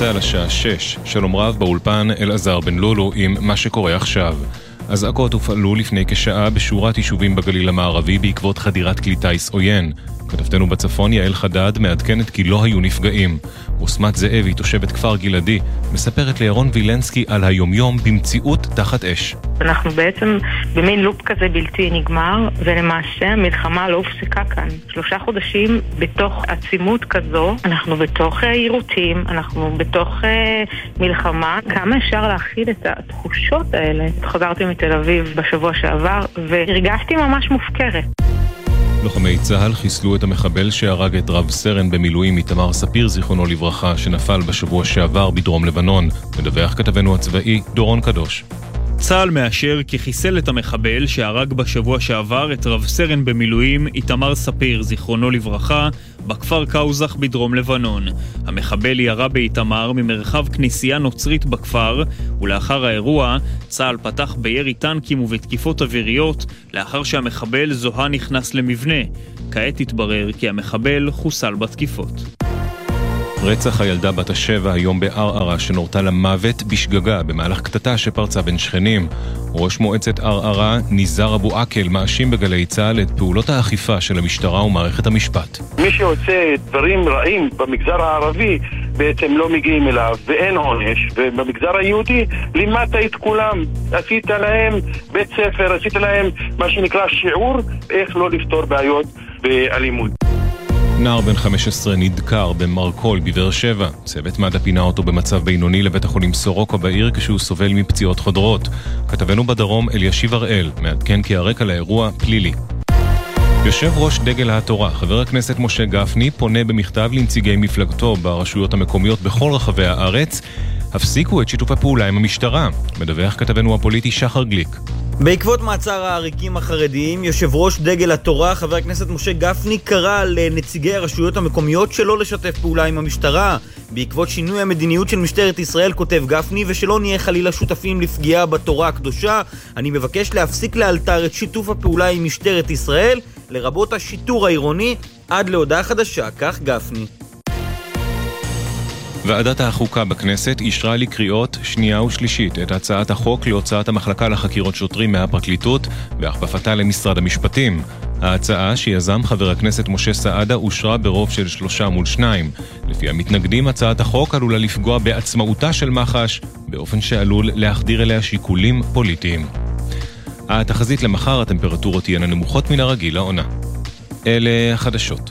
צהל השעה 6, שלום רב באולפן אלעזר בן לולו עם מה שקורה עכשיו. אזעקות הופעלו לפני כשעה בשורת יישובים בגליל המערבי בעקבות חדירת כלי טיס עוין. כתבתנו בצפון יעל חדד מעדכנת כי לא היו נפגעים. אוסמת זאבי, תושבת כפר גלעדי, מספרת לירון וילנסקי על היומיום במציאות תחת אש. אנחנו בעצם במין לופ כזה בלתי נגמר, ולמעשה המלחמה לא הופסקה כאן. 3 חודשים בתוך עצימות כזו, אנחנו בתוך עירותים, אנחנו בתוך מלחמה. כמה אפשר להכיל את התחושות האלה? חזרתי מתל אביב בשבוע שעבר, והרגשתי ממש מופקרת. לוחמי צהל חיסלו את המחבל שהרג את רב סרן במילואים איתמר ספיר זיכרונו לברכה שנפל בשבוע שעבר בדרום לבנון. מדווח כתבנו הצבאי דורון קדוש. צהל מאשר כי חיסל את המחבל שהרג בשבוע שעבר את רב סרן במילואים איתמר ספיר זיכרונו לברכה בכפר קאוזח בדרום לבנון. המחבל ירה באיתמר ממרחב כנסייה נוצרית בכפר, ולאחר האירוע צהל פתח בירי טנקים ובתקיפות אוויריות לאחר שהמחבל זוהה נכנס למבנה. כעת התברר כי המחבל חוסל בתקיפות. רצח הילדה בת 7 היום בערערה שנורתה למוות בשגגה במהלך קטטה שפרצה בין שכנים. ראש מועצת ערערה ניזר אבו עקל מאשים בגלי צהל את פעולות האכיפה של המשטרה ומערכת המשפט. מי שעושה דברים רעים במגזר הערבי בעצם לא מגיעים אליו ואין עונש, ובמגזר היהודי לימדת את כולם, עשית להם בית ספר, עשית להם מה שנקרא שיעור איך לא לפתור בעיות באלימות. נער בן 15 נדקר במרקול בבאר שבע. צוות מד"א פינה אותו במצב בינוני לבית החולים סורוקה בעיר כשהוא סובל מפציעות חודרות. כתבנו בדרום אלישיב הראל מעדכן כי הרקע לאירוע פלילי. יושב ראש דגל התורה, חבר הכנסת משה גפני, פונה במכתב לנציגי מפלגתו ברשויות המקומיות בכל רחבי הארץ. הפסיקו את שיתוף הפעולה עם המשטרה. מדווח כתבנו הפוליטי שחר גליק. בעקבות מעצר העריקים החרדיים, יושב ראש דגל התורה, חבר הכנסת משה גפני, קרא לנציגי הרשויות המקומיות שלא לשתף פעולה עם המשטרה. בעקבות שינוי המדיניות של משטרת ישראל, כותב גפני, ושלא נהיה חלילה שותפים לפגיעה בתורה הקדושה, אני מבקש להפסיק לאלתר את שיתוף הפעולה עם משטרת ישראל, לרבות השיטור העירוני, עד להודעה חדשה, כך גפני. ועדת החוקה בכנסת אישרה לקריאות שנייה ושלישית את הצעת החוק להוצאת המחלקה לחקירות שוטרים מהפרקליטות והכפפתה למשרד המשפטים. ההצעה שיזם חבר הכנסת משה סעדה אושרה ברוב של 3-2. לפי המתנגדים, הצעת החוק עלולה לפגוע בעצמאותה של מח"ש באופן שעלול להחדיר אליה שיקולים פוליטיים. התחזית למחר, הטמפרטורות תהיינה נמוכות מן הרגיל לעונה. אלה החדשות.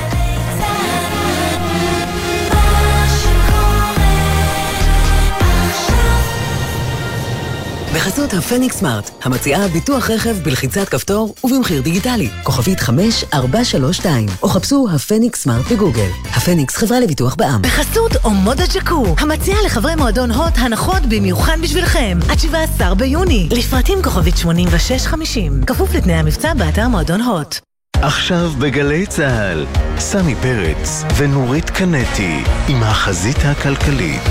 בחסות הפניקס סמארט, המציעה ביטוח רכב בלחיצת כפתור ובמחיר דיגיטלי. כוכבית 5432, או חפשו הפניקס סמארט בגוגל. הפניקס חברה לביטוח בע"מ. בחסות אומודה ג'קו, המציעה לחברי מועדון הוט הנחות במיוחד בשבילכם. עד 17 ביוני, לפרטים כוכבית 8650. כפוף לתנאי המבצע באתר מועדון הוט. עכשיו בגלי צהל, סמי פרץ ונורית קנטי עם החזית הכלכלית.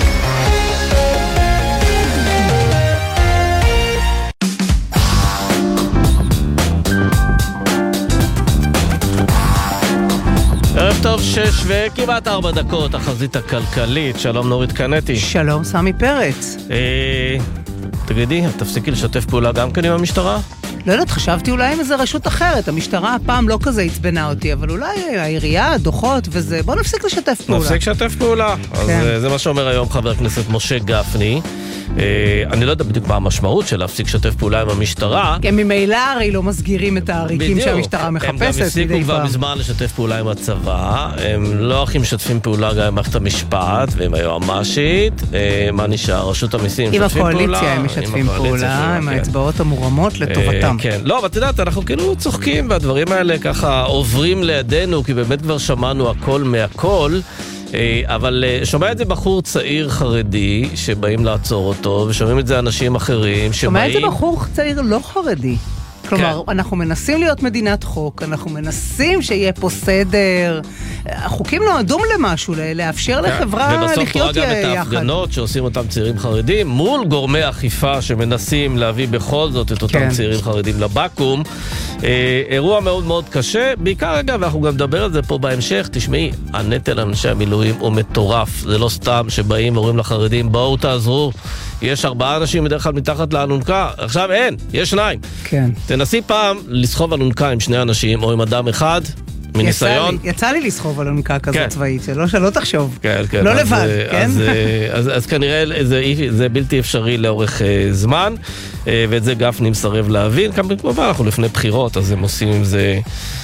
ערב טוב, 6 וכמעט 4 דקות, החזית הכלכלית. שלום נורית קנטי. שלום סמי פרץ. תגידי, תפסיקי לשתף פעולה גם כן עם המשטרה? לא יודעת, חשבתי אולי עם איזה רשות אחרת. המשטרה הפעם לא כזה הצבנה אותי, אבל אולי העירייה, דוחות וזה. בוא נפסיק לשתף פעולה. נפסיק לשתף פעולה. אז זה מה שאומר היום חבר הכנסת משה גפני. אני לא יודע בדיוק מה המשמעות של להפסיק לשתף פעולה עם המשטרה. הם ממילא הרי לא מסגירים את העריקים שהמשטרה מחפשת. הם גם הפסיקו כבר מזמן לשתף פעולה עם הצבא. הם לא הכי משתפים פעולה גם עם מערכת המשפט ועם היועמ"שית. מה נשאר? רשות המיסים עם משתפים פעולה? הקואליציה הם משתפים פעולה, עם האצבעות המורמות לטובתם. כן, לא, אבל תדעת, אנחנו כאילו צוחקים והדברים האלה ככה עוברים לידינו, כי באמת כבר שמענו הכל מהכל. אבל שומע את זה בחור צעיר חרדי שבאים לעצור אותו, ושומעים את זה אנשים אחרים שבאים... שומע את זה בחור צעיר לא חרדי. כלומר, אנחנו מנסים להיות מדינת חוק, אנחנו מנסים שיהיה פה סדר, החוקים נועדו למשהו, לאפשר לחברה לחיות יחד. ובסוף תראה גם את ההפגנות שעושים אותם צעירים חרדים, מול גורמי אכיפה שמנסים להביא בכל זאת את אותם צעירים חרדים לבקום. אירוע מאוד מאוד קשה, בעיקר אגב, ואנחנו גם נדבר על זה פה בהמשך, תשמעי, הנטל אנשי המילואים הוא מטורף, זה לא סתם שבאים ואומרים לחרדים, בואו תעזרו, יש 4 אנשים בדרך כלל מתחת לאלונקה, עכשיו אין, יש 2. כן. תנסי פעם לסחוב אלונקה עם 2 אנשים, או עם אדם אחד, מניסיון. יצא לי לסחוב אלונקה כזאת צבאית, שלא תחשוב. כן, כן. לא לבד, כן? אז כנראה זה בלתי אפשרי לאורך זמן, ואת זה גפני מסרב להבין, כמובן אנחנו לפני בחירות, אז הם עושים עם זה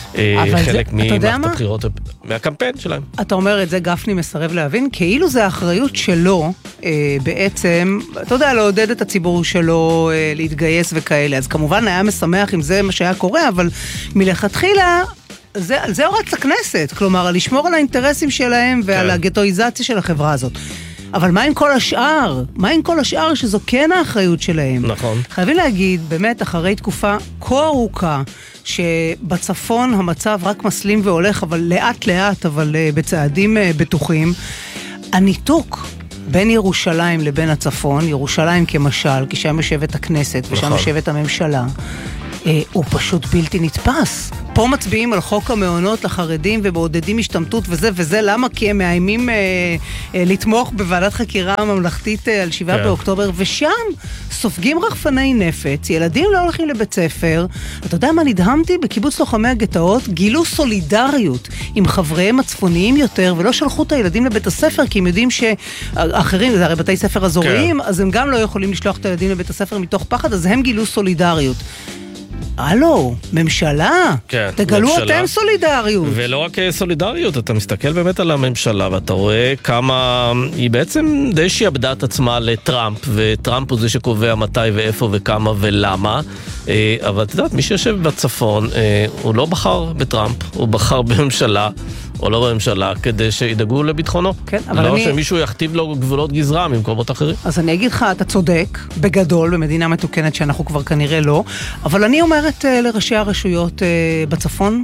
חלק ממערכת הבחירות, מהקמפיין שלהם. אתה אומר את זה, גפני מסרב להבין, כאילו זה האחריות שלו, בעצם, אתה יודע, לעודד את הציבור שלו להתגייס וכאלה, אז כמובן היה משמח אם זה מה שהיה קורה, אבל מלכתחילה, זה הורץ לכנסת, כלומר, לשמור על האינטרסים שלהם ועל הגטואיזציה של החברה הזאת. אבל מה עם כל השאר? מה עם כל השאר שזו כן האחריות שלהם? נכון. חייבים להגיד, באמת, אחרי תקופה כה ארוכה, שבצפון המצב רק מסלים והולך, אבל לאט לאט, אבל בצעדים בטוחים, הניתוק בין ירושלים לבין הצפון, ירושלים כמשל, כי שם יושבת הכנסת ושם יושבת הממשלה, הוא פשוט בלתי נתפס. פה מצביעים על חוק המעונות לחרדים ומעודדים השתמטות וזה למה? כי הם מאיימים לתמוך בוועדת חקירה ממלכתית על 7 באוקטובר, ושם סופגים רחפני נפץ, ילדים לא הולכים לבית ספר. אתה יודע מה נדהמתי? בקיבוץ לוחמי הגטאות גילו סולידריות עם חבריהם הצפוניים יותר, ולא שלחו את הילדים לבית הספר, כי הם יודעים שאחרים, זה הרי בתי ספר אזוריים, אז הם גם לא יכולים לשלוח את הילדים לבית הספר מתוך פחד, אז הם גילו סולידריות. הלו, ממשלה, תגלו אתם סולידריות. ולא רק סולידריות, אתה מסתכל באמת על הממשלה ואתה רואה כמה היא בעצם די שיעבדה את עצמה לטראמפ, וטראמפ הוא זה שקובע מתי ואיפה וכמה ולמה, אבל אתה יודעת, מי שיושב בצפון הוא לא בחר בטראמפ, הוא בחר בממשלה או לא בממשלה, כדי שידאגו לביטחונו. כן, אבל לא שמישהו יכתיב לו גבולות גזרה ממקומות אחרים. אז אני אגיד לך, אתה צודק, בגדול, במדינה מתוקנת שאנחנו כבר כנראה לא, אבל אני אומרת לראשי הרשויות בצפון,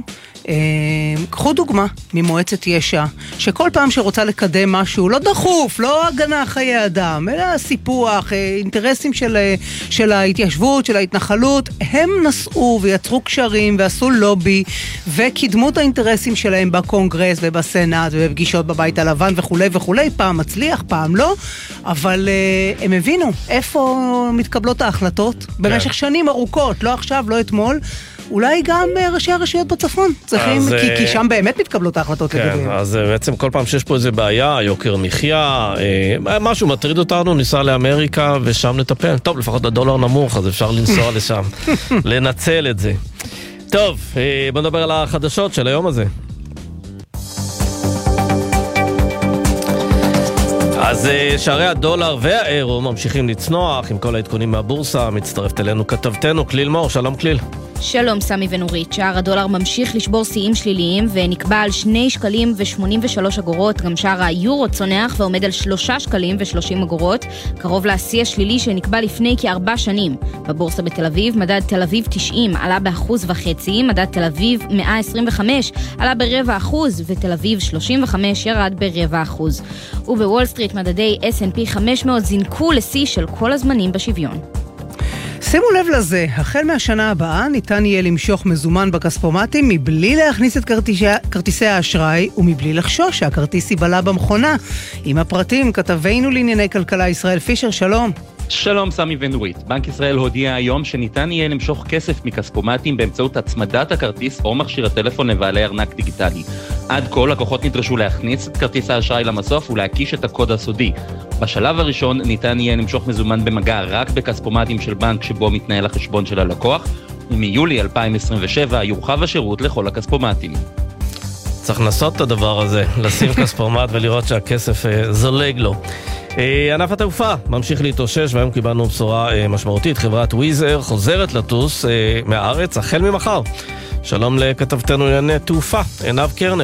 קחו דוגמה ממועצת יש"ע, שכל פעם שרוצה לקדם משהו, לא דחוף, לא הגנה חיי אדם, אלא סיפוח, אינטרסים של ההתיישבות, של ההתנחלות, הם נסעו ויצרו קשרים ועשו לובי, וקידמו את האינטרסים שלהם בקונגרס ובסנאט ובפגישות בבית הלבן וכו' וכו', פעם מצליח, פעם לא, אבל הם הבינו איפה מתקבלות ההחלטות במשך שנים ארוכות, לא עכשיו, לא אתמול, אולי גם ראשי הרשויות בצפון צריכים, כי שם באמת מתקבלות ההחלטות לגביהם. אז בעצם כל פעם שיש פה איזה בעיה, יוקר מחיה, משהו מטריד אותנו, ניסע לאמריקה ושם נטפל. טוב, לפחות הדולר נמוך, אז אפשר לנסוע לשם, לנצל את זה. טוב, בוא נדבר על החדשות של היום הזה. אז שערי הדולר והאירו ממשיכים לצנוח עם כל העדכונים מהבורסה. מצטרפת אלינו כתבתנו כליל מור. שלום כליל. שלום סמי ונורית. שער הדולר ממשיך לשבור שיאים שליליים ונקבע על 2 שקלים ו83 אגורות. גם שער היורו צונח ועומד על 3 שקלים ו30 אגורות, קרוב לשיא השלילי שנקבע לפני כ4 שנים. בבורסה בתל אביב, מדד תל אביב 90 עלה ב1.5%, מדד תל אביב 125 עלה ב0.25%, ותל אביב 35 ירד ב0.25%. ובוול סטריט מדדי S&P 500 זינקו לשיא של כל הזמנים בשוויון. שימו לב לזה, החל מהשנה הבאה ניתן יהיה למשוך מזומן בכספומטים מבלי להכניס את כרטיסי האשראי ומבלי לחשוש שהכרטיס ייבלע במכונה. עם הפרטים כתבנו לענייני כלכלה ישראל פישר, שלום. שלום סמי ונורית. בנק ישראל הודיע היום שניתן יהיה למשוך כסף מכספומטים באמצעות הצמדת הכרטיס או מכשיר הטלפון לבעלי ארנק דיגיטלי. עד כה לקוחות נדרשו להכניס את כרטיס האשראי למסוף ולהקיש את הקוד הסודי. בשלב הראשון ניתן יהיה למשוך מזומן במגע רק בכספומטים של בנק שבו מתנהל החשבון של הלקוח, ומיולי 2027 יורחב השירות לכל הכספומטים. צריך לנסות את הדבר הזה, לשים כספומט ולראות שהכסף זולג לו. ענף התעופה ממשיך להתאושש, והיום קיבלנו בשורה משמעותית. חברת וויזר חוזרת לטוס מהארץ החל ממחר. שלום לכתבתנו לענייני תעופה, עינב קרנר.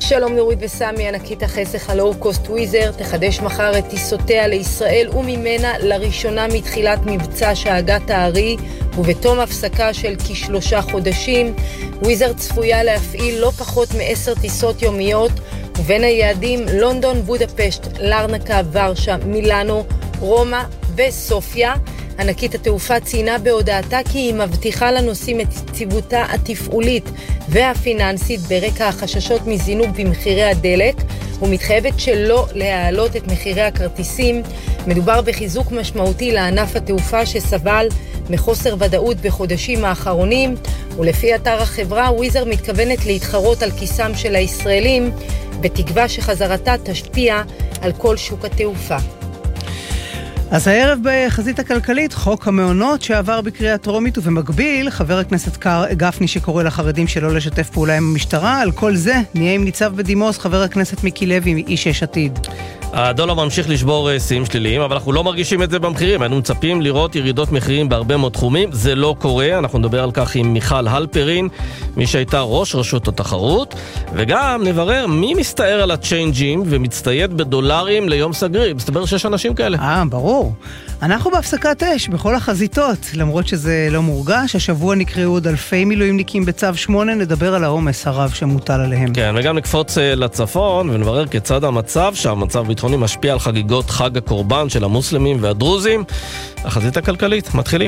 שלום נורית וסמי, ענקית החסך הלואו-קוסט וויזר תחדש מחר את טיסותיה לישראל וממנה לראשונה מתחילת מבצע שאגת הארי ובתום הפסקה של כ3 חודשים. וויזר צפויה להפעיל לא פחות מ10 טיסות יומיות ובין היעדים לונדון, בודפשט, לרנקה, ורשה, מילאנו, רומא וסופיה. ענקית התעופה ציינה בהודעתה כי היא מבטיחה לנוסעים את יציבותה התפעולית והפיננסית ברקע החששות מזינוק במחירי הדלק ומתחייבת שלא להעלות את מחירי הכרטיסים. מדובר בחיזוק משמעותי לענף התעופה שסבל מחוסר ודאות בחודשים האחרונים, ולפי אתר החברה וויזר מתכוונת להתחרות על כיסם של הישראלים בתקווה שחזרתה תשפיע על כל שוק התעופה. אז הערב בחזית הכלכלית, חוק המעונות שעבר בקריאה טרומית, ובמקביל חבר הכנסת גפני שקורא לחרדים שלא לשתף פעולה עם המשטרה. על כל זה נהיה עם ניצב בדימוס חבר הכנסת מיקי לוי, איש יש עתיד. הדולר ממשיך לשבור שיאים שליליים, אבל אנחנו לא מרגישים את זה במחירים. היינו מצפים לראות ירידות מחירים בהרבה מאוד תחומים. זה לא קורה. אנחנו נדבר על כך עם מיכל הלפרין, מי שהייתה ראש רשות התחרות, וגם נברר מי מסתער על הצ'יינג'ים ומצטייד בדולרים ליום סגרי. מסתבר שיש אנשים כאלה. ברור. אנחנו בהפסקת אש בכל החזיתות, למרות שזה לא מורגש. השבוע נקראו עוד אלפי מילואימניקים בצו 8, נדבר על העומס הרב שמוטל עליהם. כן, וגם נקפוץ לצפון ונברר כיצד המצב שהמצב ביטחוני משפיע על חגיגות חג הקורבן של המוסלמים והדרוזים. החזית הכלכלית, מתחילים.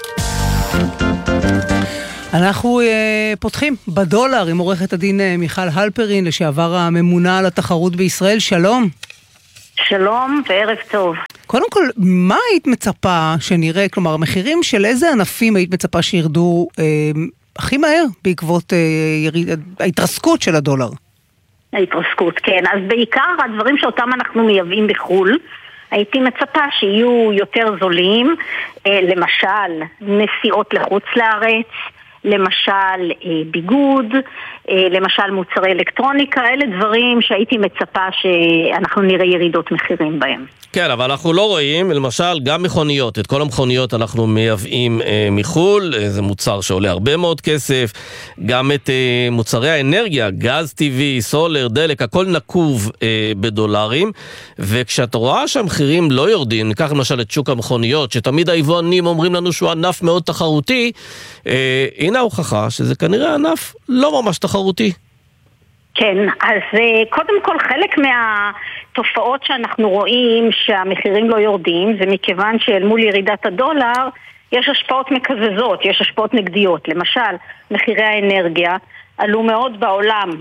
אנחנו פותחים בדולר עם עורכת הדין מיכל הלפרין, לשעבר הממונה על התחרות בישראל. שלום. שלום וערב טוב. קודם כל, מה היית מצפה שנראה, כלומר, המחירים של איזה ענפים היית מצפה שירדו הכי מהר בעקבות ההתרסקות של הדולר? ההתרסקות, כן. אז בעיקר הדברים שאותם אנחנו מייבאים בחול, הייתי מצפה שיהיו יותר זולים, למשל נסיעות לחוץ לארץ, למשל ביגוד, למשל מוצרי אלקטרוניקה, אלה דברים שהייתי מצפה שאנחנו נראה ירידות מחירים בהם. כן, אבל אנחנו לא רואים, למשל, גם מכוניות. את כל המכוניות אנחנו מייבאים מחול, זה מוצר שעולה הרבה מאוד כסף. גם את מוצרי האנרגיה, גז טבעי, סולר, דלק, הכל נקוב בדולרים. וכשאת רואה שהמחירים לא יורדים, ניקח למשל את שוק המכוניות, שתמיד היבואנים אומרים לנו שהוא ענף מאוד תחרותי, הנה ההוכחה שזה כנראה ענף לא ממש תחרותי. כן, אז קודם כל חלק מהתופעות שאנחנו רואים שהמחירים לא יורדים, זה מכיוון שאל מול ירידת הדולר יש השפעות מקזזות, יש השפעות נגדיות. למשל, מחירי האנרגיה עלו מאוד בעולם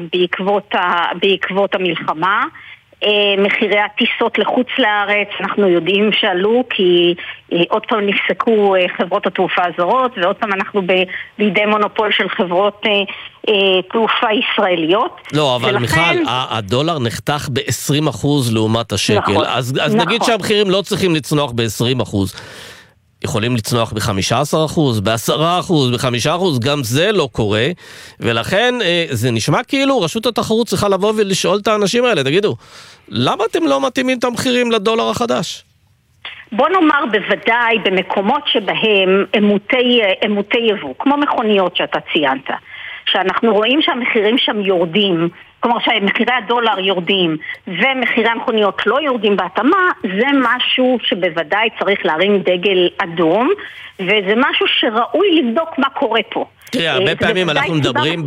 בעקבות המלחמה, מחירי הטיסות לחוץ לארץ אנחנו יודעים שעלו כי עוד פעם נפסקו חברות התעופה הזרות ועוד פעם אנחנו בידי מונופול של חברות תעופה ישראליות. לא, אבל ולכן... מיכל, הדולר נחתך ב-20% לעומת השקל. נכון, אז נכון. נגיד שהמחירים לא צריכים לצנוח ב-20%. יכולים לצנוח ב-15%, ב-10%, ב-5%, גם זה לא קורה, ולכן זה נשמע כאילו רשות התחרות צריכה לבוא ולשאול את האנשים האלה, תגידו, למה אתם לא מתאימים את המחירים לדולר החדש? בוא נאמר בוודאי במקומות שבהם הם מוטי יבוא, כמו מכוניות שאתה ציינת, שאנחנו רואים שהמחירים שם יורדים, כלומר שמחירי הדולר יורדים ומחירי המכוניות לא יורדים בהתאמה, זה משהו שבוודאי צריך להרים דגל אדום, וזה משהו שראוי לבדוק מה קורה פה. תראה, הרבה פעמים אנחנו מדברים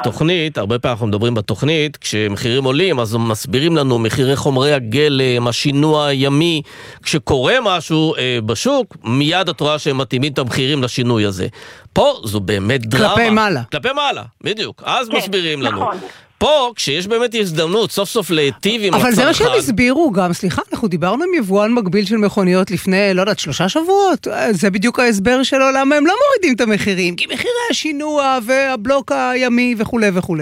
בתוכנית, כשמחירים עולים, אז מסבירים לנו מחירי חומרי הגלם, השינוע הימי, כשקורה משהו בשוק, מיד את רואה שהם מתאימים את המחירים לשינוי הזה. פה זו באמת דרמה. כלפי מעלה, בדיוק. אז מסבירים לנו. נכון. פה, כשיש באמת הזדמנות, סוף סוף להיטיב עם הצרכן. אבל זה מה שהם הסבירו גם, סליחה, אנחנו דיברנו עם יבואן מקביל של מכוניות לפני, לא יודעת, 3 שבועות. זה בדיוק ההסבר שלו, למה הם לא מורידים את המחירים, כי מחירי השינוע והבלוק הימי וכו' וכו'.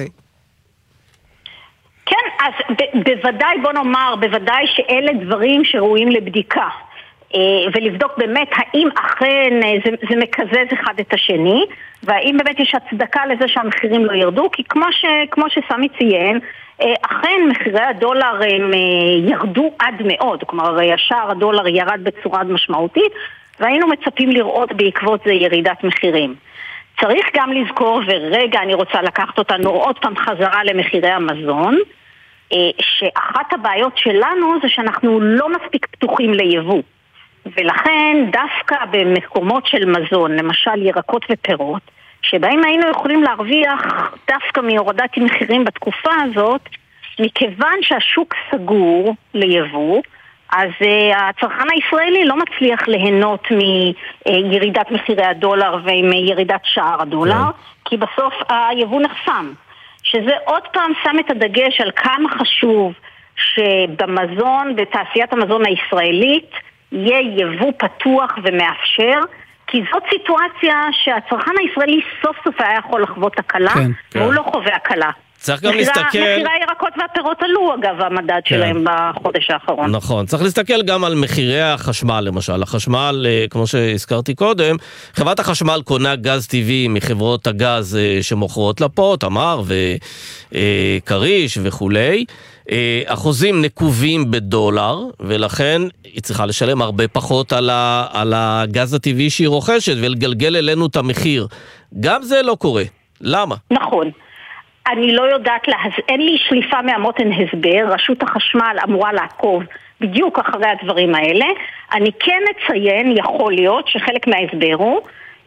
כן, אז בוודאי, בוא נאמר, בוודאי שאלה דברים שראויים לבדיקה. ולבדוק באמת האם אכן זה מקזז אחד את השני, והאם באמת יש הצדקה לזה שהמחירים לא ירדו, כי כמו שסמי ציין, אכן מחירי הדולר ירדו עד מאוד, כלומר השער הדולר ירד בצורה משמעותית, והיינו מצפים לראות בעקבות זה ירידת מחירים. צריך גם לזכור, ורגע אני רוצה לקחת אותנו עוד פעם חזרה למחירי המזון, שאחת הבעיות שלנו זה שאנחנו לא מספיק פתוחים ליבוא. ולכן דווקא במקומות של מזון, למשל ירקות ופירות, שבהם היינו יכולים להרוויח דווקא מהורדת מחירים בתקופה הזאת, מכיוון שהשוק סגור ליבוא, אז הצרכן הישראלי לא מצליח ליהנות מירידת מחירי הדולר ומירידת שער הדולר, כי בסוף היבוא נחסם. שזה עוד פעם שם את הדגש על כמה חשוב שבמזון, בתעשיית המזון הישראלית, יהיה יבוא פתוח ומאפשר, כי זאת סיטואציה שהצרכן הישראלי סוף סוף היה יכול לחוות הקלה, והוא לא חווה הקלה. צריך גם להסתכל... מחירי הירקות והפירות עלו אגב המדד שלהם בחודש האחרון. נכון, צריך להסתכל גם על מחירי החשמל למשל. החשמל, כמו שהזכרתי קודם, חברת החשמל קונה גז טבעי מחברות הגז שמוכרות לפה, תמר וקריש וכולי. אחוזים נקובים בדולר, ולכן היא צריכה לשלם הרבה פחות על הגז הטבעי שהיא רוכשת, ולגלגל אלינו את המחיר. גם זה לא קורה. למה? נכון. אני לא יודעת, אין לי שליפה מהמותן הסבר, רשות החשמל אמורה לעקוב בדיוק אחרי הדברים האלה. אני כן אציין, יכול להיות שחלק מההסבר הוא,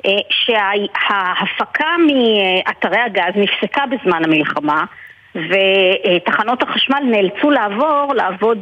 שההפקה מאתרי הגז נפסקה בזמן המלחמה, ותחנות החשמל נאלצו לעבוד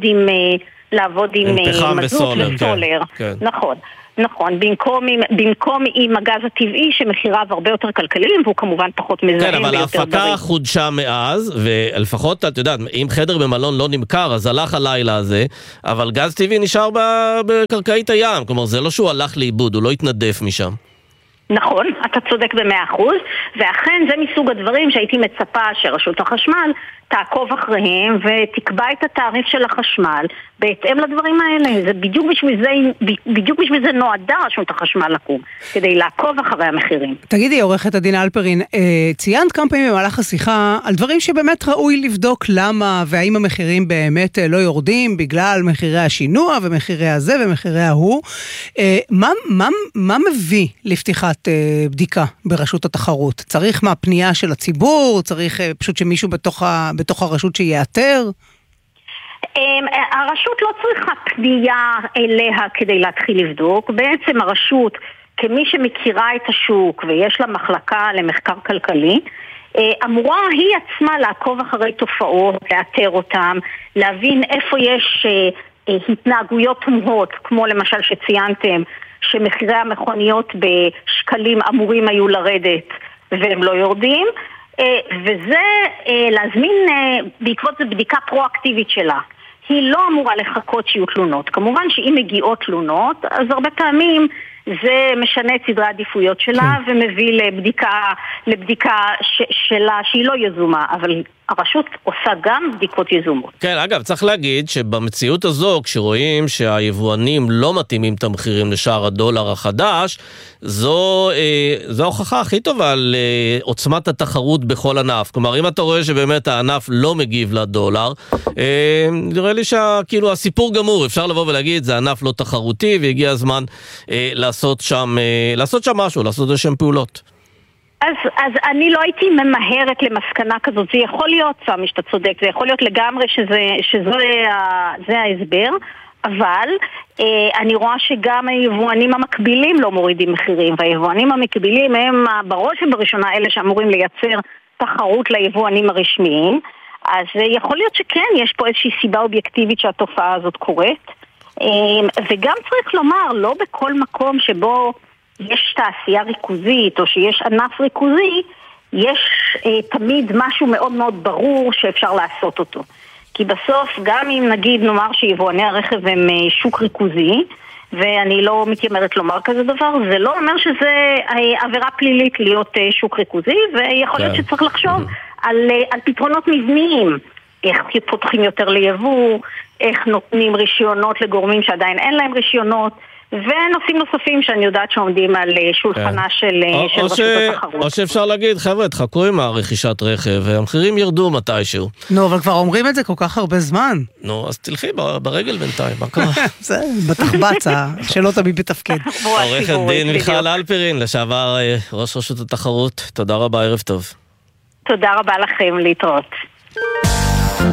עם מזוט וסולר. כן. נכון. נכון, במקום עם הגז הטבעי שמחיריו הרבה יותר כלכליים, והוא כמובן פחות מזהם. כן, אבל ההפקה חודשה מאז, ולפחות, את יודעת, אם חדר במלון לא נמכר, אז הלך הלילה הזה, אבל גז טבעי נשאר בקרקעית הים, כלומר, זה לא שהוא הלך לאיבוד, הוא לא התנדף משם. נכון, אתה צודק ב100%, ואכן זה מסוג הדברים שהייתי מצפה שרשות החשמל תעקוב אחריהם ותקבע את התעריף של החשמל בהתאם לדברים האלה. זה בדיוק בשביל זה נועדה רשות החשמל לקום, כדי לעקוב אחרי המחירים. תגידי, עורכת הדין אלפרין, ציינת כמה פעמים במהלך השיחה על דברים שבאמת ראוי לבדוק למה והאם המחירים באמת לא יורדים בגלל מחירי השינוע ומחירי הזה ומחירי ההוא. מה מביא לפתיחת בדיקה ברשות התחרות? צריך פנייה של הציבור? צריך פשוט שמישהו בתוך הרשות שיאתר? הרשות לא צריכה פנייה אליה כדי להתחיל לבדוק. בעצם הרשות, כמי שמכירה את השוק ויש לה מחלקה למחקר כלכלי, אמורה היא עצמה לעקוב אחרי תופעות, לאתר אותם, להבין איפה יש התנהגויות תמוהות, כמו למשל שציינתם, שמחירי המכוניות בשקלים אמורים היו לרדת והם לא יורדים, וזה להזמין בעקבות זה בדיקה פרואקטיבית שלה. היא לא אמורה לחכות שיהיו תלונות. כמובן שאם מגיעות תלונות, אז הרבה פעמים זה משנה את סדרי העדיפויות שלה ומביא לבדיקה שלה שהיא לא יזומה, אבל הרשות עושה גם בדיקות יזומות. כן, אגב, צריך להגיד שבמציאות הזו, כשרואים שהיבואנים לא מתאימים את המחירים לשער הדולר החדש, זו ההוכחה הכי טובה על עוצמת התחרות בכל ענף. כלומר, אם אתה רואה שבאמת הענף לא מגיב לדולר, נראה לי שכאילו הסיפור גמור, אפשר לבוא ולהגיד, זה ענף לא תחרותי, והגיע הזמן לעשות שם משהו, לעשות איזשהם פעולות. אז אני לא הייתי ממהרת למסקנה כזאת. זה יכול להיות, סמי, שאתה צודק, זה יכול להיות לגמרי שזה ההסבר, אבל אני רואה שגם היבואנים המקבילים לא מורידים מחירים, והיבואנים המקבילים הם בראש ובראשונה אלה שאמורים לייצר תחרות ליבואנים הרשמיים. אז יכול להיות שכן, יש פה איזושהי סיבה אובייקטיבית שהתופעה הזאת קורית, וגם צריך לומר, לא בכל מקום שבו יש תעשייה ריכוזית או שיש ענף ריכוזי, יש תמיד משהו מאוד מאוד ברור שאפשר לעשות אותו. כי בסוף, גם אם נגיד נאמר שיבואני הרכב הם שוק ריכוזי, ואני לא מתיימרת לומר כזה דבר, זה לא אומר שזה עבירה פלילית להיות שוק ריכוזי, ויכול להיות שצריך לחשוב על פתרונות מבניים, איך פותחים יותר ליבוא, איך נותנים רישיונות לגורמים שעדיין אין להם רישיונות, ונושאים נוספים שאני יודעת שעומדים על שולחנה של רשות התחרות. או שאפשר להגיד, חבר'ה, תחכו עם הרכישת רכב, והמחירים ירדו מתישהו. נו, אבל כבר אומרים את זה כל כך הרבה זמן. נו, אז תלכי ברגל בינתיים, מה קרה? זה בתחבצה, שלא תמיד בתפקד. עורכת דין מיכל אלפרין, לשעבר ראש רשות התחרות, תודה רבה, ערב טוב. תודה רבה לכם, להתראות.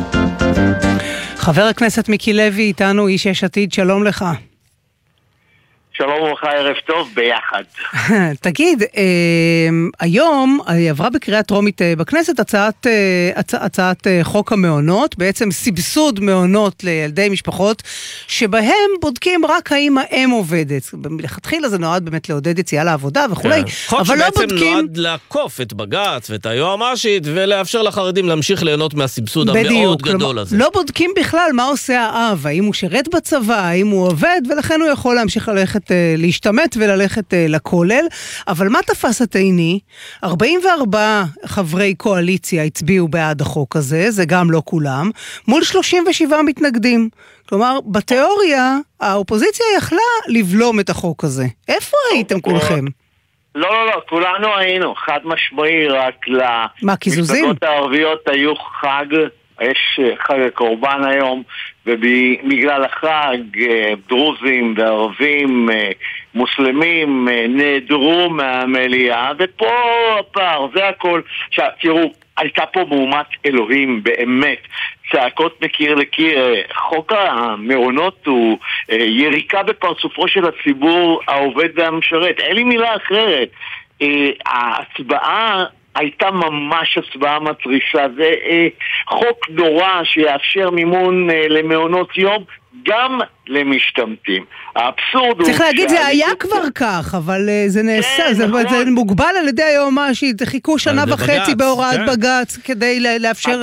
חבר הכנסת מיקי לוי איתנו, איש יש עתיד, שלום לך. שלום וברכה, ערב טוב ביחד. תגיד, היום עברה בקריאה טרומית בכנסת הצעת חוק המעונות, בעצם סבסוד מעונות לילדי משפחות, שבהם בודקים רק האם האם עובדת. מלכתחילה זה נועד באמת לעודד יציאה לעבודה וכולי, חוק שבעצם נועד לעקוף את בג"ץ ואת היועמ"שית, ולאפשר לחרדים להמשיך ליהנות מהסבסוד המאוד גדול הזה. לא בודקים בכלל מה עושה האב, האם הוא שרת בצבא, האם הוא עובד, ולכן הוא יכול להמשיך ללכת להשתמט וללכת לכולל. אבל מה תפס את עיני? 44 חברי קואליציה הצביעו בעד החוק הזה, זה גם לא כולם, מול 37 מתנגדים. כלומר, בתיאוריה, האופוזיציה יכלה לבלום את החוק הזה. איפה הייתם כולכם? לא, כולנו היינו, חד משמעי, רק למפלגות הערביות היו חג, יש חג הקורבן היום, ובגלל החג דרוזים וערבים מוסלמים נעדרו מהמליאה, ופה הפער, זה הכל. עכשיו, תראו, הייתה פה מהומת אלוהים באמת, צעקות מקיר לקיר. חוק המעונות הוא יריקה בפרצופו של הציבור העובד והמשרת, אין לי מילה אחרת. ההצבעה הייתה ממש הצבעה מטריסה, זה חוק נורא שיאפשר מימון למעונות יום גם למשתמטים. האבסורד הוא... צריך להגיד, זה היה כבר כך, אבל זה נעשה, זה מוגבל על ידי היועמ"שית, חיכו שנה וחצי בהוראת בג"ץ כדי לאפשר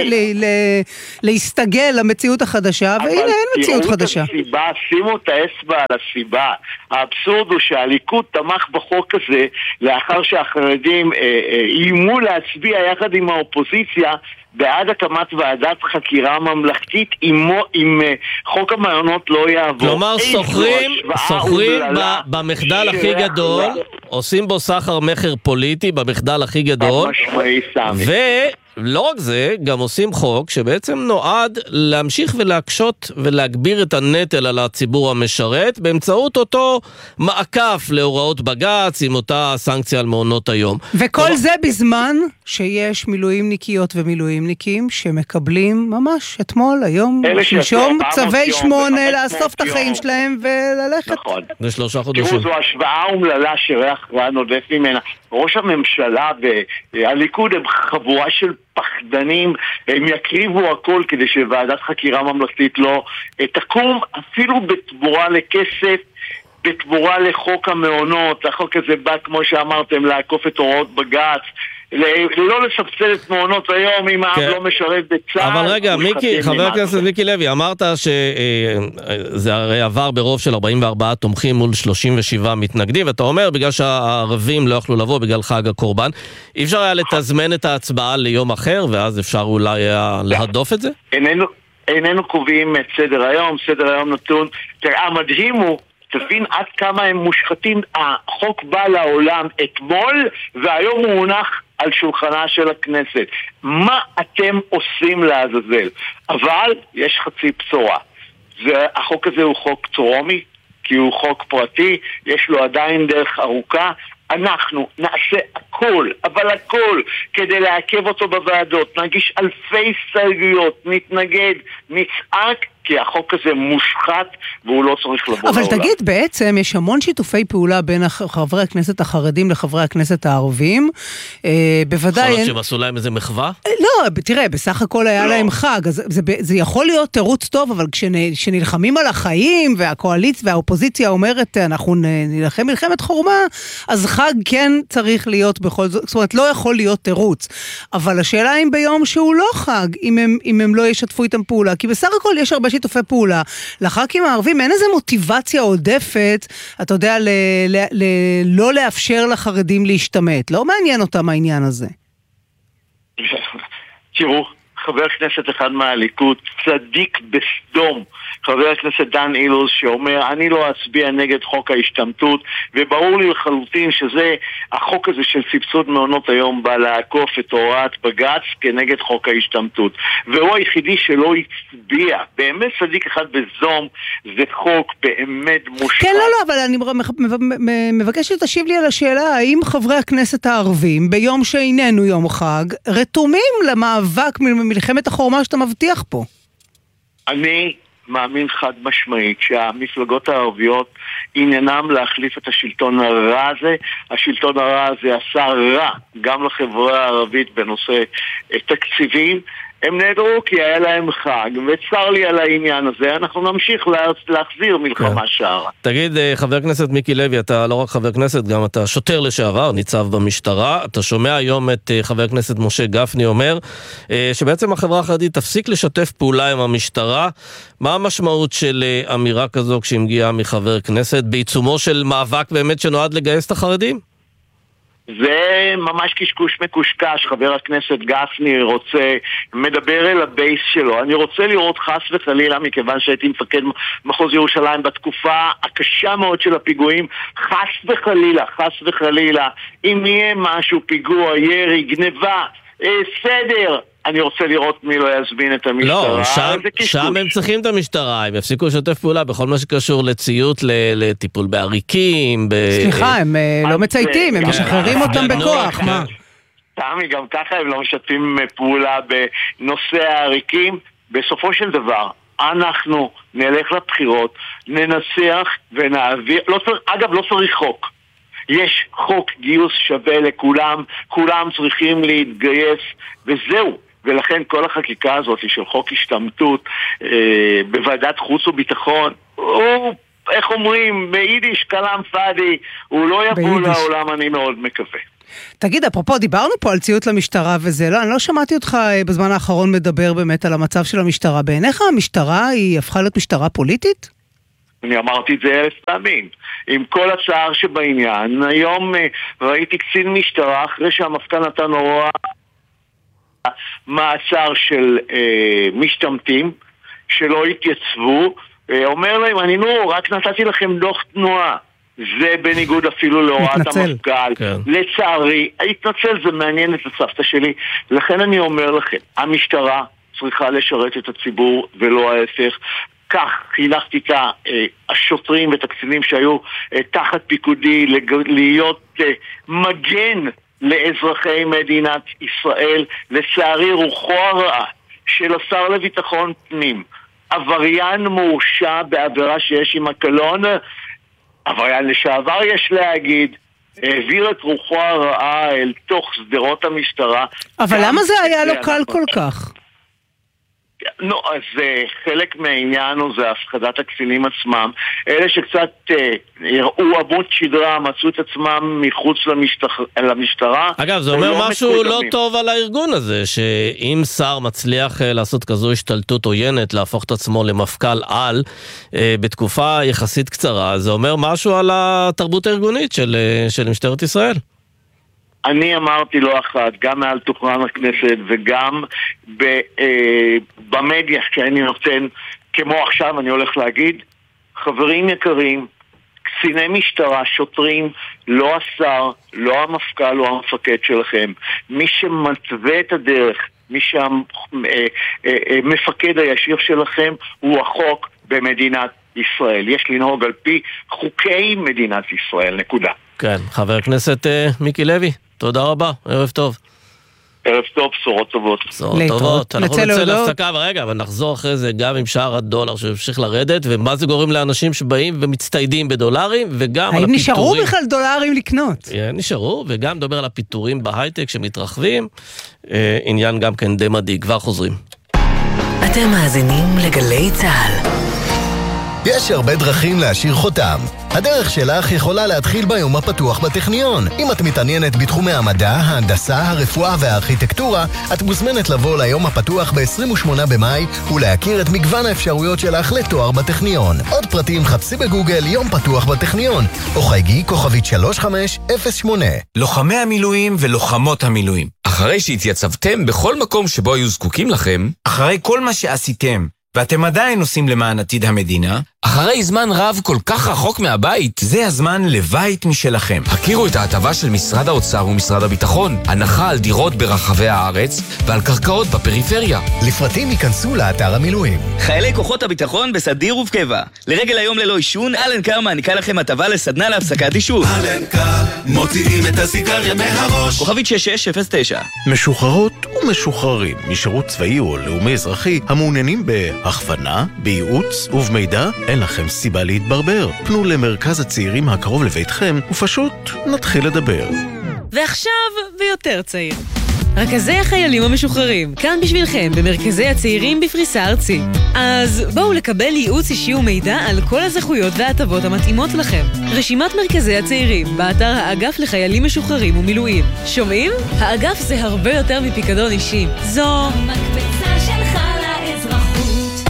להסתגל למציאות החדשה, והנה אין מציאות חדשה. שימו את האצבע על הסיבה. האבסורד הוא שהליכוד תמך בחוק הזה לאחר שהחרדים איימו להצביע יחד עם האופוזיציה בעד הקמת ועדת חקירה ממלכתית אם חוק המעונות לא יעבור. כלומר, סוחרים במחדל הכי גדול, עושים בו סחר מחר פוליטי במחדל הכי גדול, ולא רק זה, גם עושים חוק שבעצם נועד להמשיך ולהקשות ולהגביר את הנטל על הציבור המשרת באמצעות אותו מעקף להוראות בג"ץ עם אותה סנקציה על מעונות היום. וכל זה בזמן שיש מילואימניקיות ומילואימניקים שמקבלים ממש אתמול, היום, שלשום, צווי 8 לאסוף את החיים שלהם וללכת. נכון. ל3 חודשים. תראו, זו השוואה אומללה שריח רע נודף ממנה. ראש הממשלה והליכוד הם חבורה של פחדנים, הם יקריבו הכל כדי שוועדת חקירה ממלכתית לא תקום, אפילו בתמורה לכסף, בתמורה לחוק המעונות. החוק הזה בא, כמו שאמרתם, לעקוף את הוראות בג"ץ, לא לסבסד את מעונות היום אם האב לא משרת בצה"ל. אבל רגע, חבר הכנסת מיקי לוי, אמרת שזה הרי עבר ברוב של 44 תומכים מול 37 מתנגדים, ואתה אומר בגלל שהערבים לא יכלו לבוא בגלל חג הקורבן, אי אפשר היה לתזמן את ההצבעה ליום אחר, ואז אפשר אולי להדוף את זה? איננו קובעים את סדר היום, סדר היום נתון. המדהים הוא, תבין עד כמה הם מושחתים. החוק בא לעולם אתמול, והיום הוא הונח על שולחנה של הכנסת. מה אתם עושים לעזאזל? אבל יש חצי בשורה. החוק הזה הוא חוק טרומי, כי הוא חוק פרטי, יש לו עדיין דרך ארוכה. אנחנו נעשה הכל, אבל הכל, כדי לעכב אותו בוועדות. נגיש אלפי הסתייגויות, נתנגד, נצעק, כי החוק הזה מושחת והוא לא צריך לבוא לעולם. אבל תגיד, בעצם יש המון שיתופי פעולה בין חברי הכנסת החרדים לחברי הכנסת הערבים. בוודאי... יכול להיות שהם עשו להם איזה מחווה? לא, תראה, בסך הכל היה להם חג. זה יכול להיות תירוץ טוב, אבל כשנלחמים על החיים והקואליציה והאופוזיציה אומרת, אנחנו נלחם מלחמת חורמה, אז חג כן צריך להיות בכל זאת, זאת אומרת, לא יכול להיות תירוץ. אבל השאלה אם ביום שהוא לא חג, אם הם לא ישתפו איתם פעולה, כי בסך הכל יש הרבה שיתופי פעולה. לח"כים הערבים אין איזו מוטיבציה עודפת, אתה יודע, לא לאפשר לחרדים להשתמט. לא מעניין אותם העניין הזה. תראו, חבר כנסת אחד מהליכוד, צדיק בסדום, חבר הכנסת דן אילוז שאומר אני לא אצביע נגד חוק ההשתמטות, וברור לי לחלוטין שזה החוק הזה של סבסוד מעונות היום בא לעקוף את הוראת בג"ץ כנגד חוק ההשתמטות, והוא היחידי שלא הצביע. באמת צדיק אחד בזום, זה חוק באמת מושחת. כן, לא, אבל אני מבקשת שתשיב לי על השאלה, האם חברי הכנסת הערבים ביום שאיננו יום חג רתומים למאבק מלחמת החורמה שאתה מבטיח פה? אני מאמין חד משמעית שהמפלגות הערביות עניינם להחליף את השלטון הרע הזה. השלטון הרע הזה עשה רע גם לחברה הערבית בנושא תקציבים. הם נהדרו כי היה להם חג, וצר לי על העניין הזה. אנחנו נמשיך להחזיר מלחמה שערה. תגיד, חבר הכנסת מיקי לוי, אתה לא רק חבר כנסת, גם אתה שוטר לשעבר, ניצב במשטרה. אתה שומע היום את חבר הכנסת משה גפני אומר שבעצם החברה החרדית תפסיק לשתף פעולה עם המשטרה. מה המשמעות של אמירה כזו כשהיא מגיעה מחבר כנסת בעיצומו של מאבק באמת שנועד לגייס את החרדים? זה ממש קשקוש מקושקש. חבר הכנסת גפני מדבר אל הבייס שלו. אני רוצה לראות חס וחלילה, מכיוון שהייתי מפקד מחוז ירושלים בתקופה הקשה מאוד של הפיגועים, חס וחלילה, אם יהיה משהו, פיגוע, ירי, גניבה, סדר, אני רוצה לראות מי לא יזמין את המשטרה. לא, שם הם צריכים את המשטרה, הם יפסיקו לשתף פעולה בכל מה שקשור לציות לטיפול בעריקים. סליחה, הם לא מצייתים, הם משחררים אותם בכוח, מה? תמי, גם ככה הם לא משתפים פעולה בנושא העריקים. בסופו של דבר, אנחנו נלך לבחירות, ננסח ונעביר, אגב, לא צריך חוק. יש חוק גיוס שווה לכולם, כולם צריכים להתגייס, וזהו. ולכן כל החקיקה הזאת של חוק השתמטות בוועדת חוץ וביטחון, הוא, איך אומרים, ביידיש כלם פאדי, הוא לא יבוא לעולם, אני מאוד מקווה. תגיד, אפרופו, דיברנו פה על ציות למשטרה וזה, לא, אני לא שמעתי אותך בזמן האחרון מדבר באמת על המצב של המשטרה. בעיניך המשטרה היא הפכה להיות משטרה פוליטית? אני אמרתי את זה 1000 פעמים. עם כל הצער שבעניין, היום ראיתי קצין משטרה אחרי שהמפכ"ל נתן הוראה מעצר של משתמטים שלא התייצבו, אומר להם, אני רק נתתי לכם דוח תנועה. זה בניגוד אפילו להוראת המפכ"ל. כן. לצערי, התנצל, זה מעניין את הסבתא שלי. לכן אני אומר לכם, המשטרה צריכה לשרת את הציבור ולא ההפך. כך חינכתי את השוטרים ואת הקצינים שהיו תחת פיקודי להיות מגן לאזרחי מדינת ישראל. לצערי רוחו הרעה של השר לביטחון פנים, עבריין מורשע בעבירה שיש עם הקלון, עבריין לשעבר יש להגיד, העביר את רוחו הרעה אל תוך סדרות המשטרה. אבל למה זה היה לו קל כל כך? לא, אז חלק מהעניין הוא זה הפחדת הקצינים עצמם. אלה שקצת הראו עמוד שדרה, מצאו את עצמם מחוץ למשטרה. אגב, זה אומר משהו לא טוב על הארגון הזה, שאם שר מצליח לעשות כזו השתלטות עוינת, להפוך את עצמו למפכ"ל על, בתקופה יחסית קצרה, זה אומר משהו על התרבות הארגונית של משטרת ישראל. אני אמרתי לא אחת, גם מעל דוכן הכנסת וגם במדיה שאני נותן, כמו עכשיו אני הולך להגיד, חברים יקרים, קציני משטרה, שוטרים, לא השר, לא המפכ"ל, לא המפקד שלכם. מי שמתווה את הדרך, מי שהמפקד הישיר שלכם הוא החוק במדינת ישראל. יש לנהוג על פי חוקי מדינת ישראל, נקודה. כן, חבר הכנסת מיקי לוי, תודה רבה, ערב טוב. ערב טוב, בשורות טובות. בשורות טובות. אנחנו נצא להפסקה, ורגע, אבל נחזור אחרי זה גם עם שער הדולר שהמשיך לרדת, ומה זה גורם לאנשים שבאים ומצטיידים בדולרים, וגם על הפיתורים. האם נשארו בכלל דולרים לקנות? נשארו, וגם מדבר על הפיתורים בהייטק שמתרחבים, עניין גם כן די מדאיג, כבר חוזרים. אתם מאזינים לגלי צהל. יש הרבה דרכים להשאיר חותם. הדרך שלך יכולה להתחיל ביום הפתוח בטכניון. אם את מתעניינת בתחומי המדע, ההנדסה, הרפואה והארכיטקטורה, את מוזמנת לבוא ליום הפתוח ב-28 במאי ולהכיר את מגוון האפשרויות שלך לתואר בטכניון. עוד פרטים חפשי בגוגל יום פתוח בטכניון, או חייגי כוכבית 3508. לוחמי המילואים ולוחמות המילואים, אחרי שהתייצבתם בכל מקום שבו היו זקוקים לכם, אחרי כל מה שעשיתם, ואתם עדיין עושים למען עתיד המדינה, אחרי זמן רב כל כך רחוק מהבית, זה הזמן לבית משלכם. הכירו את ההטבה של משרד האוצר ומשרד הביטחון, הנחה על דירות ברחבי הארץ ועל קרקעות בפריפריה. לפרטים ייכנסו לאתר המילואים. חיילי כוחות הביטחון בסדיר ובקבע. לרגל היום ללא אישון, אלנקר מעניקה לכם הטבה לסדנה להפסקת עישון. אלנקר, מוציאים את הסיגריה מהראש. כוכבית 6609. משוחררות ומשוחררים משירות צבאי או לאומי אזרחי המעוניינים בהכוונה, בייעוץ ובמידע, אין לכם סיבה להתברבר. פנו למרכז הצעירים הקרוב לביתכם ופשוט נתחיל לדבר. ועכשיו ויותר צעיר. רכזי החיילים המשוחררים, כאן בשבילכם במרכזי הצעירים בפריסה ארצית. אז בואו לקבל ייעוץ אישי ומידע על כל הזכויות וההטבות המתאימות לכם. רשימת מרכזי הצעירים באתר האגף לחיילים משוחררים ומילואים. שומעים? האגף זה הרבה יותר מפיקדון אישי. זו המקבצה שלך לאזרחות.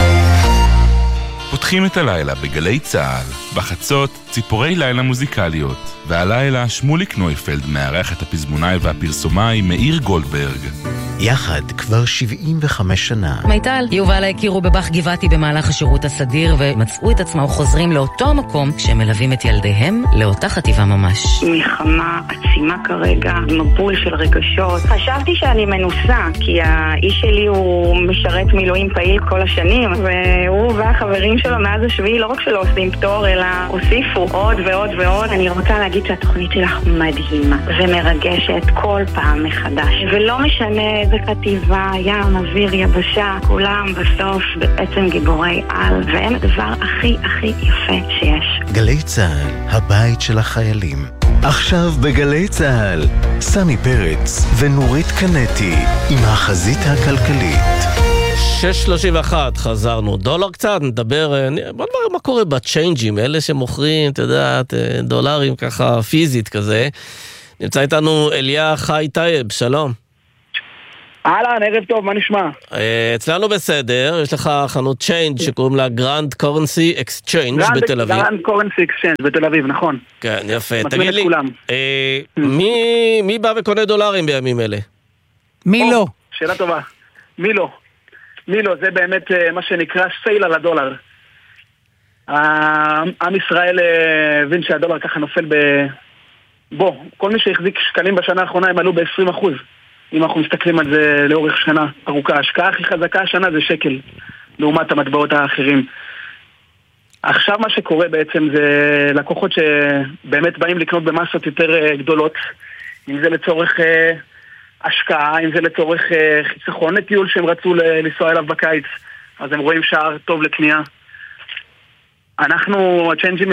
פותחים את הלילה בגלי צהל, בחצות ציפורי לילה מוזיקליות, והלילה שמוליק נויפלד מארח את הפזמונאי והפרסומאי מאיר גולדברג. יחד כבר 75 שנה. מיטל, יובל הכירו בבח גבעתי במהלך השירות הסדיר ומצאו את עצמם חוזרים לאותו המקום כשהם מלווים את ילדיהם לאותה חטיבה ממש. מלחמה עצימה כרגע, מבול של רגשות. חשבתי שאני מנוסה, כי האיש שלי הוא משרת מילואים פעיל כל השנים, והוא והחברים שלו מאז השביעי לא רק שלא עושים פטור, אלא הוסיפו עוד ועוד ועוד. אני רוצה להגיד שהתוכנית שלך מדהימה ומרגשת כל פעם מחדש, ולא משנה איזה כתיבה, ים, אוויר, יבשה, כולם בסוף בעצם גיבורי על, והם הדבר הכי הכי יפה שיש. גלי צהל, הבית של החיילים. עכשיו בגלי צהל, סמי פרץ ונורית קנטי עם החזית הכלכלית. 6.31, חזרנו. דולר קצת, נדבר, בוא נדבר מה קורה בצ'יינג'ים, אלה שמוכרים, אתה יודעת, דולרים ככה פיזית כזה. נמצא איתנו אליה חי טייב, שלום. אהלן, ערב טוב, מה נשמע? אצלנו בסדר, יש לך חנות צ'יינג' שקוראים לה גרנד קורנסי אקסצ'יינג' בתל אביב. גרנד קורנסי אקסצ'יינג' בתל אביב, נכון. כן, יפה. תגיד לי, מי בא וקונה דולרים בימים אלה? מי לא? שאלה טובה. מי לא? מי לא? זה באמת מה שנקרא סייל על הדולר. עם ישראל הבין שהדולר ככה נופל כל מי שהחזיק שקלים בשנה האחרונה הם עלו ב-20%. אם אנחנו מסתכלים על זה לאורך שנה ארוכה, ההשקעה הכי חזקה השנה זה שקל, לעומת המטבעות האחרים. עכשיו מה שקורה בעצם זה לקוחות שבאמת באים לקנות במסות יותר גדולות, אם זה לצורך השקעה, אם זה לצורך חיסכון לטיול שהם רצו לנסוע אליו בקיץ, אז הם רואים שער טוב לקנייה. אנחנו, הצ'יינג'ים,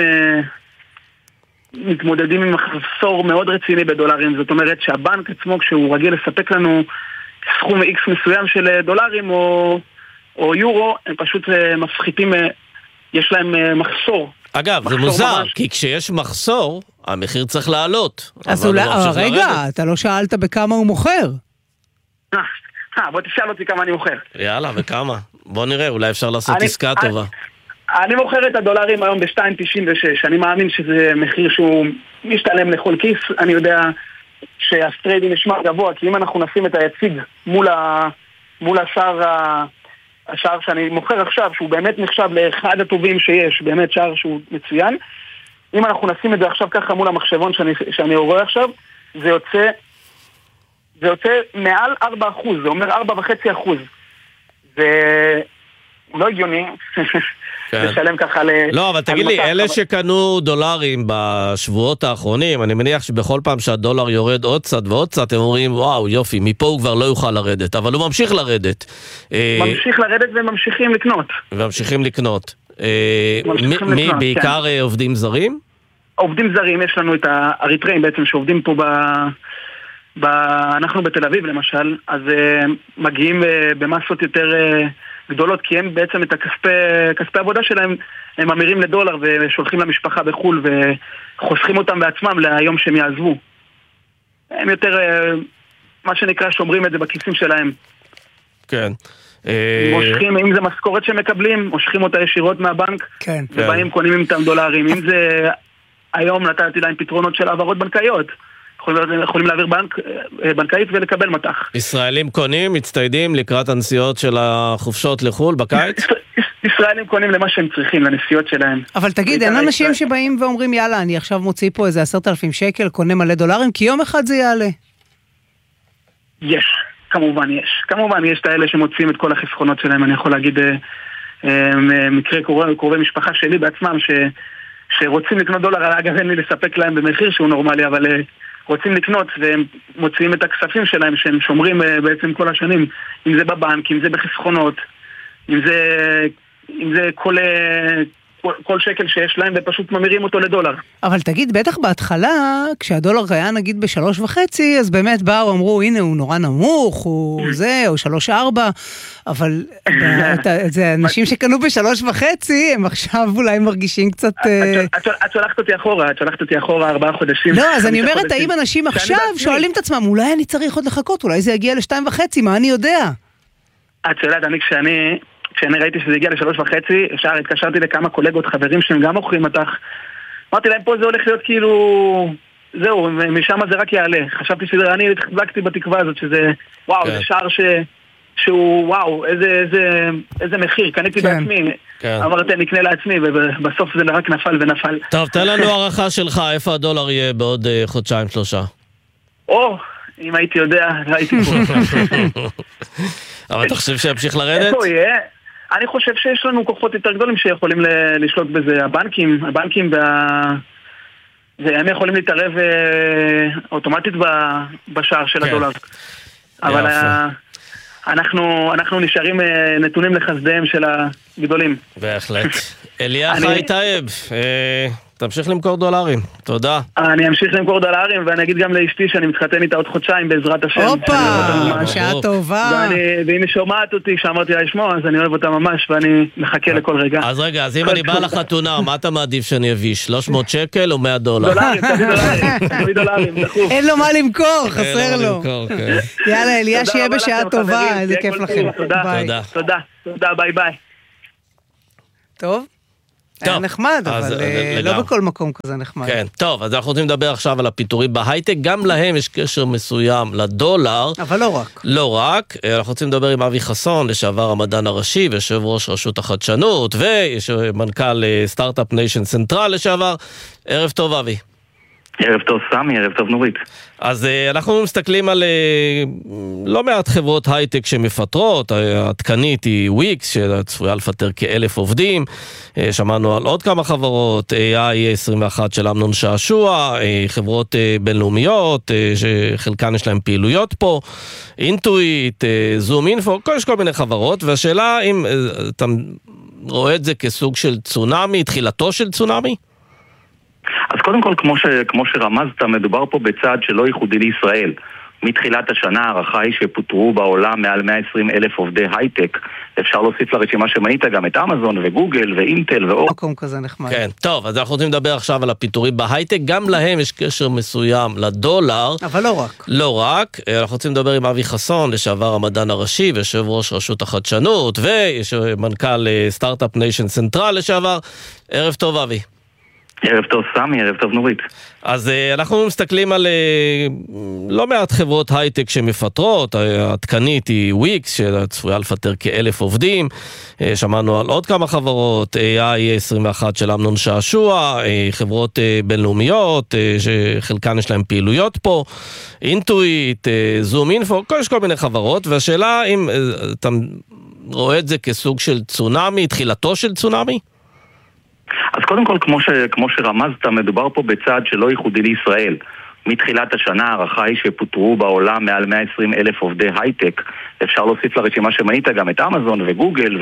מתמודדים עם מחסור מאוד רציני בדולרים. זאת אומרת שהבנק עצמו, כשהוא רגיל לספק לנו סכום X מסוים של דולרים או יורו, הם פשוט מפחיתים, יש להם מחסור. אגב, זה מוזר, כי כשיש מחסור, המחיר צריך לעלות. אז אולי, רגע, אתה לא שאלת בכמה הוא מוכר. בוא תשאל אותי כמה אני מוכר. יאללה, וכמה? בוא נראה, אולי אפשר לעשות עסקה טובה. אני מוכר את הדולרים היום ב-2.96. אני מאמין שזה מחיר שהוא משתלם לכל כיס. אני יודע שהסטריידי נשמע גבוה, כי אם אנחנו נשים את היציג מול השער שאני מוכר עכשיו, שהוא באמת נחשב לאחד הטובים שיש, באמת שער שהוא מצוין, אם אנחנו נשים את זה עכשיו ככה מול המחשבון שאני רואה עכשיו, זה יוצא מעל 4%, זה אומר 4.5%. זה לא הגיוני לשלם ככה לא, אבל תגיד לי, אלה שקנו דולרים בשבועות האחרונים, אני מניח שבכל פעם שהדולר יורד עוד קצת ועוד קצת, הם אומרים, וואו, יופי, מפה הוא כבר לא יוכל לרדת, אבל הוא ממשיך לרדת. ממשיך לרדת וממשיכים לקנות. וממשיכים לקנות. מי בעיקר עובדים זרים? עובדים זרים, יש לנו את האריתראים בעצם שעובדים פה אנחנו בתל אביב למשל, אז מגיעים במסות יותר גדולות, כי הם בעצם את כספי העבודה שלהם, הם ממירים לדולר ושולחים למשפחה בחול וחוסכים אותם בעצמם ליום שהם יעזבו. הם יותר, מה שנקרא, שומרים את זה בכיסים שלהם. כן. מושכים, אם זה משכורת שמקבלים, מושכים אותה ישירות מהבנק, ובאים קונים איתם דולרים. אם זה, היום נתתי להם פתרונות של העברות בנקאיות. יכולים להעביר בנקאית ולקבל מטח. ישראלים קונים, מצטיידים לקראת הנסיעות של החופשות לחול בקיץ? ישראלים קונים למה שהם צריכים, לנסיעות שלהם. אבל תגיד, אין אנשים שבאים ואומרים, יאללה, אני עכשיו מוציא פה איזה 10,000 שקל, קונה מלא דולרים, כי יום אחד זה יעלה. יש, כמובן יש. כמובן יש את האלה שמוצאים את כל החסכונות שלהם. אני יכול להגיד מקרה קרובי משפחה שלי בעצמם, שרוצים לקנות דולר, אגב אין לי לספק להם במחיר שהוא נורמלי, אבל רוצים לקנות והם מוציאים את הכספים שלהם שהם שומרים בעצם כל השנים, אם זה בבנק, אם זה בחסכונות, אם זה כל שקל שיש להם ופשוט ממירים אותו לדולר. אבל תגיד, בטח בהתחלה, כשהדולר היה נגיד ב3.5, אז באמת באו, אמרו, הנה הוא נורא נמוך, הוא זה, או 3.4, אבל זה אנשים שקנו ב3.5, הם עכשיו אולי מרגישים קצת... את שלחת אותי אחורה 4 חודשים. לא, אז אני אומרת, האם אנשים עכשיו שואלים את עצמם, אולי אני צריך עוד לחכות, אולי זה יגיע ל2.5, מה אני יודע? את שואלת, כשאני ראיתי שזה הגיע ל3.5, התקשרתי לכמה קולגות חברים שהם גם מוכרים מטח. אמרתי להם, פה זה הולך להיות כאילו... זהו, משם זה רק יעלה. חשבתי שזה... אני התחזקתי בתקווה הזאת שזה... וואו, זה שער שהוא... וואו, איזה מחיר. קניתי בעצמי. אמרתי, נקנה לעצמי, ובסוף זה רק נפל ונפל. טוב, תן לנו הערכה שלך, איפה הדולר יהיה בעוד חודשיים-שלושה? אם הייתי יודע, הייתי פה. אבל אתה חושב שימשיך לרדת? איפה יהיה? אני חושב שיש לנו כוחות יותר גדולים שיכולים לשלוט בזה. הבנקים והם יכולים להתערב אוטומטית בשער של הדולר. אבל אנחנו נשארים נתונים לחסדיהם של הגדולים. בהחלט. אליה חי טייב, תמשיך למכור דולרים, תודה. אני אמשיך למכור דולרים, ואני אגיד גם לאשתי שאני מתחתן איתה עוד חודשיים בעזרת השם. הופה, שעה טובה. ואם היא שומעת אותי, שאמרתי לה לשמוע, אז אני אוהב אותה ממש, ואני מחכה לכל רגע. אז רגע, אז אם אני בא לחתונה, מה אתה מעדיף שאני אביא? 300 שקל או 100 דולר? תביא דולרים, דחוף. אין לו מה למכור, חסר לו. יאללה, אליה, שיהיה בשעה טובה, איזה כיף לכם. תודה, ביי ביי. טוב. היה נחמד, אבל לא בכל מקום כזה נחמד. כן, טוב, אז אנחנו רוצים לדבר עכשיו על הפיטורים בהייטק, גם להם יש קשר מסוים לדולר. אבל לא רק. לא רק, אנחנו רוצים לדבר עם אבי חסון, לשעבר המדען הראשי, ויושב ראש רשות החדשנות, ויש מנכ"ל סטארט-אפ ניישן סנטרל לשעבר. ערב טוב, אבי. ערב טוב סמי, ערב טוב נורית. אז אנחנו מסתכלים על לא מעט חברות הייטק שמפטרות, התקנית היא וויקס שצפויה לפטר כ1,000 עובדים, שמענו על עוד כמה חברות, AI21 של אמנון שעשוע, חברות בינלאומיות שחלקן יש להם פעילויות פה, אינטואיט, זום אינפו, יש כל מיני חברות, והשאלה אם אתה רואה את זה כסוג של צונאמי, תחילתו של צונאמי? אז קודם כל, כמו שרמזת, מדובר פה בצעד שלא ייחודי לישראל. מתחילת השנה הערכה היא שפוטרו בעולם מעל 120,000 עובדי הייטק. אפשר להוסיף לרשימה שמנית גם את אמזון וגוגל ואינטל ואור. מקום כזה נחמד. כן, טוב, אז אנחנו רוצים לדבר עכשיו על הפיטורים בהייטק, גם להם יש קשר מסוים לדולר. אבל לא רק. לא רק, אנחנו רוצים לדבר עם אבי חסון, לשעבר המדען הראשי, ויושב ראש רשות החדשנות, ויש מנכ"ל סטארט-אפ ניישן סנטרל לשעבר. ערב טוב, אבי. ערב טוב סמי, ערב טוב נורית. אז אנחנו מסתכלים על לא מעט חברות הייטק שמפטרות, התקנית היא וויקס שצפויה לפטר כ1,000 עובדים, שמענו על עוד כמה חברות, AI21 של אמנון שעשוע, חברות בינלאומיות שחלקן יש להם פעילויות פה, אינטואיט, זום אינפו, יש כל מיני חברות, והשאלה אם אתה רואה את זה כסוג של צונאמי, תחילתו של צונאמי? אז קודם כל, כמו שרמזת, מדובר פה בצעד שלא ייחודי לישראל. מתחילת השנה הערכה היא שפוטרו בעולם מעל 120,000 עובדי הייטק. אפשר להוסיף לרשימה שמנית גם את אמזון וגוגל